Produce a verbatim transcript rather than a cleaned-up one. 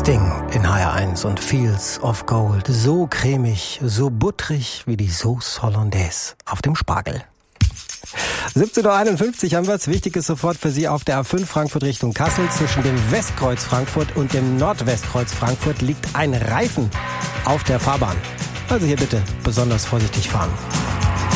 Sting in H R eins und Fields of Gold. So cremig, so buttrig wie die Sauce Hollandaise auf dem Spargel. siebzehn Uhr einundfünfzig haben wir es. Wichtiges sofort für Sie auf der A fünf Frankfurt Richtung Kassel. Zwischen dem Westkreuz Frankfurt und dem Nordwestkreuz Frankfurt liegt ein Reifen auf der Fahrbahn. Also hier bitte besonders vorsichtig fahren.